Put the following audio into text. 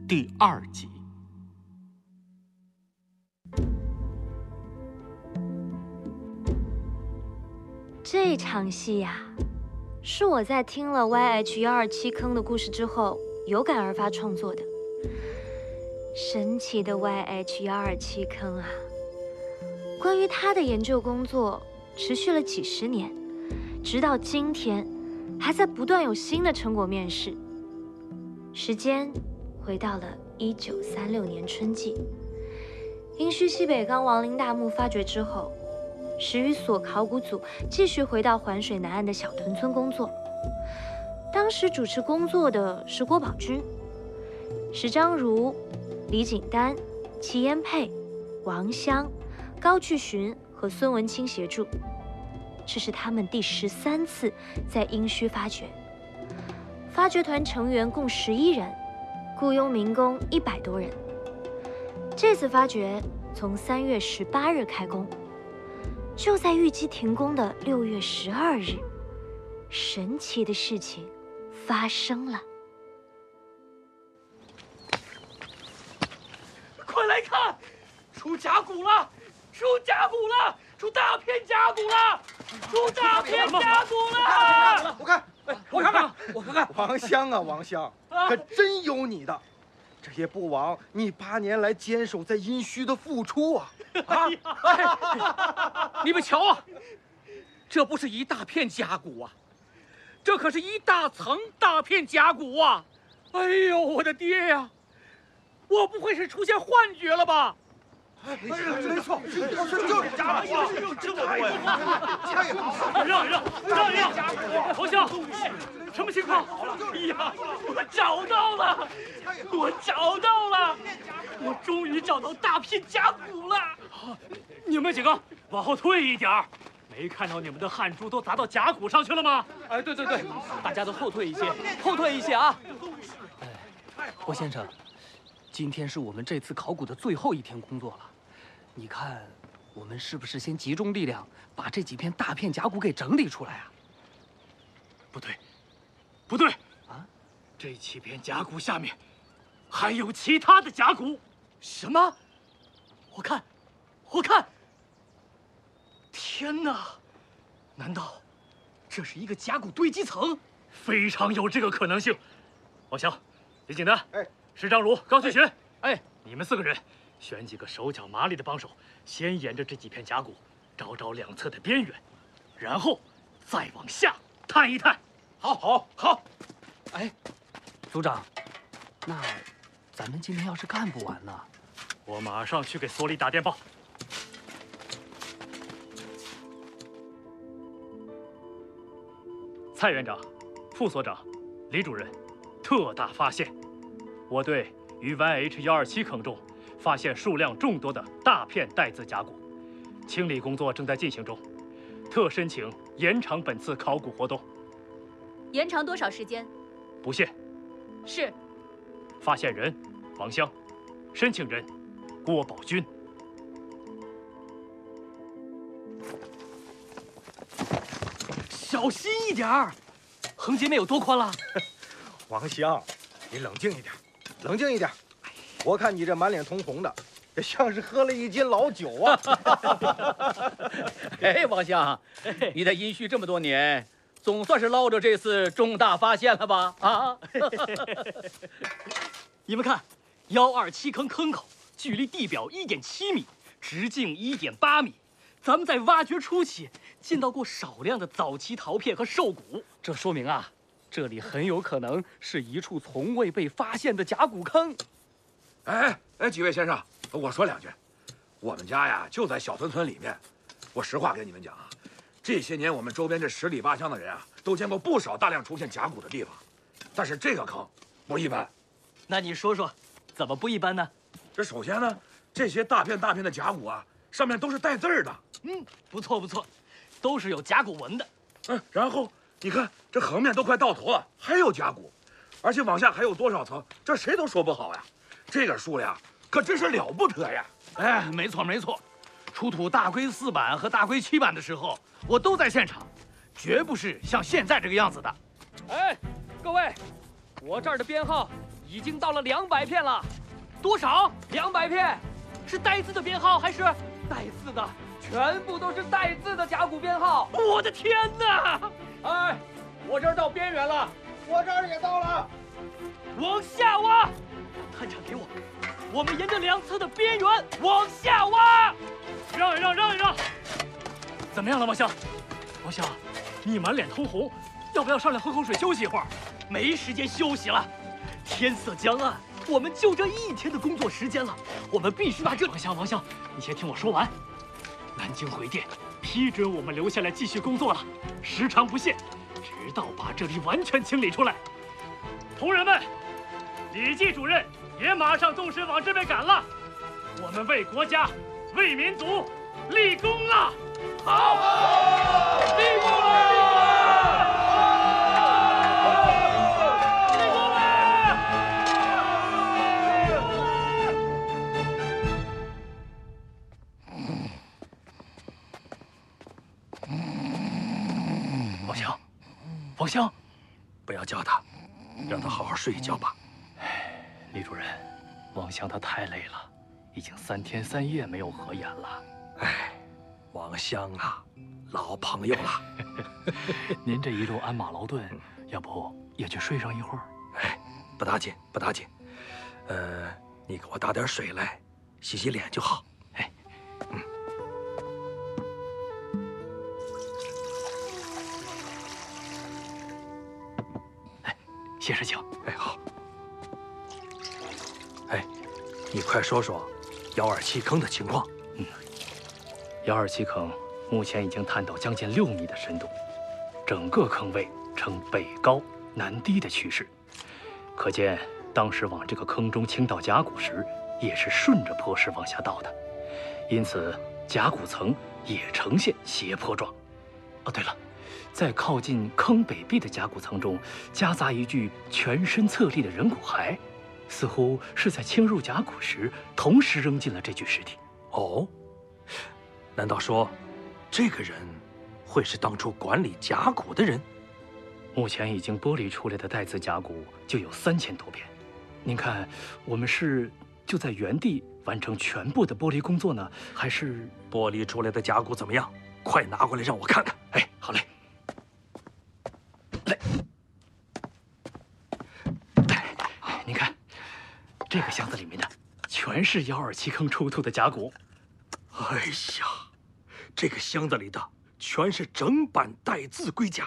第2集。 这场戏呀，是我在听了 YH127坑的故事之后有感而发创作的。神奇的 YH127坑啊！关于他的研究工作持续了几十年，直到今天，还在不断有新的成果面世。时间回到了1936年春季，殷墟西北刚王陵大墓发掘之后，石语所考古组继续回到环水南岸的小屯村工作。当时主持工作的是郭宝钧、石章如、李景丹、齐延佩、王湘、高巨寻和孙文清协助。这是他们第13次在殷墟发掘。发掘团成员共11人，雇佣民工100多人。这次发掘从3月18日开工，就在预计停工的6月12日，神奇的事情发生了。 快来看，出甲骨了！出甲骨了！出大片甲骨了！出大片甲骨了！ 我看看， 我看看。 王湘啊，王湘，可真有你的！这也不枉你8年来坚守在殷墟的付出啊！ 你们瞧啊，这不是一大片甲骨啊，这可是一大层大片甲骨啊！哎呦，我的爹呀！我不会是出现幻觉了吧？ 没错，就是甲骨，这么多呀！ 让一让！王湘，什么情况？哎呀，我找到了！我终于找到大片甲骨了！你们几个往后退一点儿，没看到你们的汗珠都砸到甲骨上去了吗？ 哎，对，大家都后退一些啊！郭先生，今天是我们这次考古的最后一天工作了，你看，我们是不是先集中力量把这几片大片甲骨给整理出来啊？ 不对啊！这几片甲骨下面还有其他的甲骨。什么？我看！天哪！难道这是一个甲骨堆积层？非常有这个可能性。王湘、李景丹、石章如、高巨寻，你们4个人选几个手脚麻利的帮手，先沿着这几片甲骨找两侧的边缘，然后再往下探一探。好。 哎，组长，那咱们今天要是干不完呢？ 我马上去给所里打电报。蔡园长、副所长、李主任，特大发现！我队于 YH127坑中发现数量众多的大片带字甲骨，清理工作正在进行中，特申请延长本次考古活动。 延长多少时间？ 不限。 是。 发现人王湘，申请人郭宝钧。小心一点儿，横截面有多宽了？ 王湘，你冷静一点。我看你这满脸通红的，也像是喝了1斤老酒啊！ 哎，王湘，你在殷墟这么多年，总算是捞着这次重大发现了吧？啊！ 你们看，127坑坑口距离地表1.7米，直径1.8米。咱们在挖掘初期见到过少量的早期陶片和兽骨， 这说明啊，这里很有可能是一处从未被发现的甲骨坑。 哎，几位先生，我说2句。我们家呀就在小屯村里面，我实话跟你们讲啊，这些年我们周边这10里8乡的人啊，都见过不少大量出现甲骨的地方，但是这个坑不一般。 那你说说，怎么不一般呢？ 这首先呢，这些大片的甲骨啊，上面都是带字儿的。 不错，都是有甲骨文的。 然后你看这横面都快到头了，还有甲骨，而且往下还有多少层，这谁都说不好呀。这个数量可真是了不得呀！ 哎，没错，出土大龟4版和大龟7版的时候，我都在现场，绝不是像现在这个样子的。 哎，各位， 我这儿的编号已经到了200片了。多少？200片，是带字的编号还是带字的？全部都是带字的甲骨编号。我的天哪！ 哎，我这儿到边缘了， 我这儿也到了。 往下挖，探长给我，我们沿着2侧的边缘往下挖。 让一让！怎么样了，王香？王香，你满脸通红，要不要上来喝口水休息一会儿？ 没时间休息了，天色将暗，我们就这1天的工作时间了，我们必须把这…… 王香，你先听我说完。南京回电批准我们留下来继续工作了，时长不限，直到把这里完全清理出来。同仁们，李季主任也马上动身往这边赶了。我们为国家、为民族立功了！好，立功了！王香， 不要叫他，让他好好睡一觉吧。 李主任，王香他太累了，已经3天3夜没有合眼了。 王香啊，老朋友了。 您这一路鞍马劳顿，要不也去睡上一会儿？ 不打紧。你给我打点水来，洗洗脸就好。 谢师请。 好。你快说说127坑的情况。 127坑目前已经探到将近6米的深度，整个坑位呈北高南低的趋势，可见当时往这个坑中倾倒甲骨时，也是顺着坡势往下倒的，因此甲骨层也呈现斜坡状。哦，对了，在靠近坑北壁的甲骨层中，夹杂一具全身侧立的人骨骸，似乎是在倾入甲骨时同时扔进了这具尸体。 哦，难道说这个人会是当初管理甲骨的人？ 目前已经剥离出来的带字甲骨就有3000多片，您看，我们是就在原地完成全部的剥离工作呢，还是剥离出来的甲骨怎么样？快拿过来让我看看。 好嘞。您看，这个箱子里面的全是127坑出土的甲骨。 哎呀，这个箱子里的全是整版带字龟甲，